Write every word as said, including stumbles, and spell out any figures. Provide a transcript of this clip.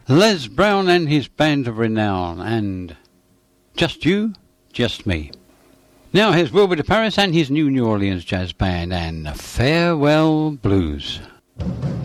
Les Brown and his band of renown, and Just You, Just Me. Now here's Wilbur de Paris and his new New Orleans jazz band and Farewell Blues.